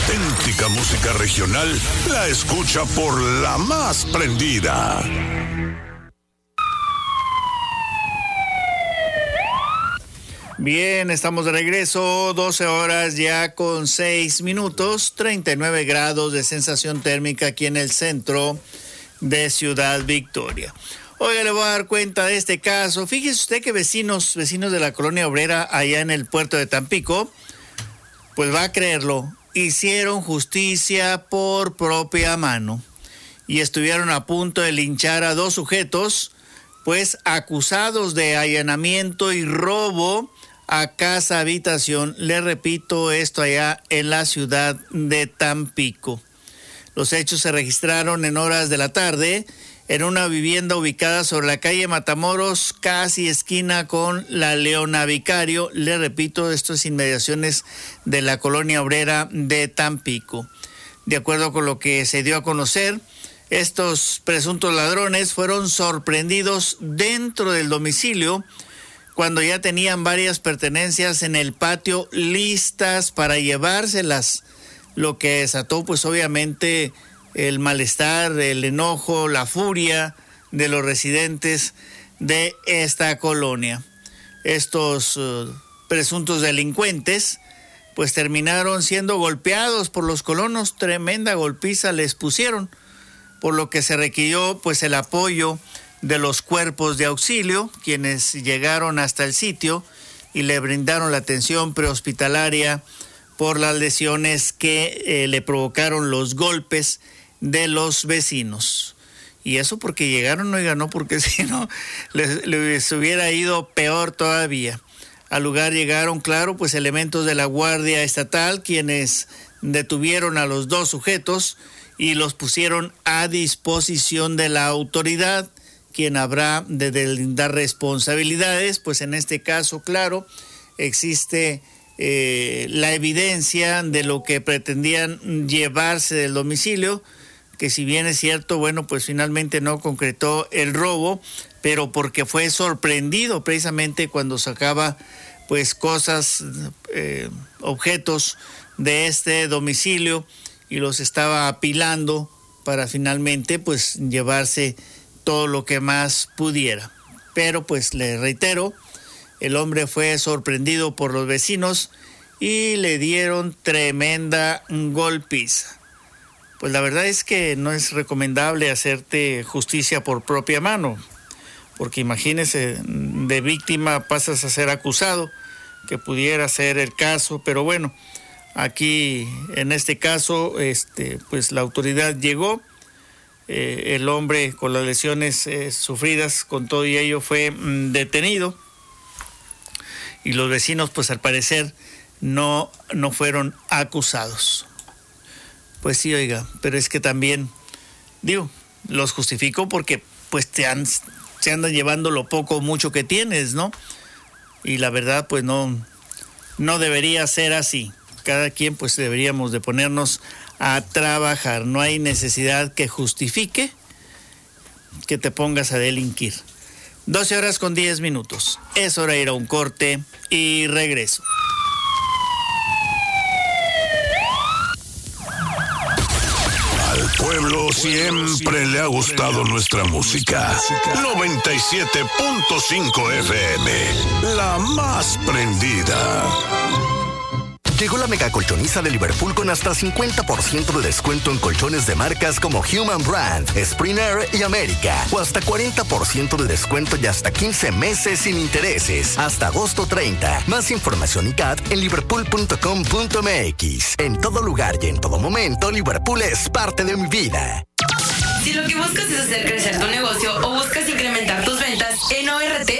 auténtica música regional la escucha por la más prendida. Bien, estamos de regreso, 12 horas ya con 6 minutos, 39 grados de sensación térmica aquí en el centro de Ciudad Victoria. Oiga, le voy a dar cuenta de este caso. Fíjese usted que vecinos de la colonia obrera allá en el puerto de Tampico, pues va a creerlo, hicieron justicia por propia mano y estuvieron a punto de linchar a 2 sujetos, pues acusados de allanamiento y robo a casa habitación. Le repito, esto allá en la ciudad de Tampico. Los hechos se registraron en horas de la tarde en una vivienda ubicada sobre la calle Matamoros, casi esquina con la Leona Vicario. Le repito, esto es inmediaciones de la colonia obrera de Tampico. De acuerdo con lo que se dio a conocer, estos presuntos ladrones fueron sorprendidos dentro del domicilio cuando ya tenían varias pertenencias en el patio listas para llevárselas, lo que desató pues obviamente el malestar, el enojo, la furia de los residentes de esta colonia. Estos presuntos delincuentes pues terminaron siendo golpeados por los colonos, tremenda golpiza les pusieron, por lo que se requirió pues el apoyo de los cuerpos de auxilio, quienes llegaron hasta el sitio y le brindaron la atención prehospitalaria por las lesiones que le provocaron los golpes de los vecinos. Y eso porque llegaron, oiga, no porque si no les hubiera ido peor todavía. Al lugar llegaron, claro, pues elementos de la Guardia Estatal, quienes detuvieron a los 2 sujetos y los pusieron a disposición de la autoridad, quien habrá de deslindar responsabilidades. Pues en este caso, claro, existe la evidencia de lo que pretendían llevarse del domicilio, que si bien es cierto, bueno, pues finalmente no concretó el robo, pero porque fue sorprendido precisamente cuando sacaba pues cosas, objetos de este domicilio y los estaba apilando para finalmente pues llevarse todo lo que más pudiera. Pero pues le reitero, el hombre fue sorprendido por los vecinos y le dieron tremenda golpiza. Pues la verdad es que no es recomendable hacerte justicia por propia mano, porque imagínese, de víctima pasas a ser acusado, que pudiera ser el caso, pero bueno, aquí en este caso, pues la autoridad llegó, el hombre con las lesiones sufridas, con todo y ello fue detenido, y los vecinos pues al parecer no fueron acusados. Pues sí, oiga, pero es que también, digo, los justifico porque pues se andan llevando lo poco o mucho que tienes, ¿no? Y la verdad pues no debería ser así. Cada quien pues deberíamos de ponernos a trabajar. No hay necesidad que justifique que te pongas a delinquir. 12 horas con 10 minutos. Es hora de ir a un corte y regreso. Al pueblo siempre le ha gustado nuestra música. 97.5 FM, la más prendida. Llegó la mega colchoniza de Liverpool con hasta 50% de descuento en colchones de marcas como Human Brand, Springer y América. O hasta 40% de descuento y hasta 15 meses sin intereses. Hasta agosto 30. Más información y CAT en liverpool.com.mx. En todo lugar y en todo momento, Liverpool es parte de mi vida. Si lo que buscas es hacer crecer tu negocio o buscas incrementar tus ventas, en ORT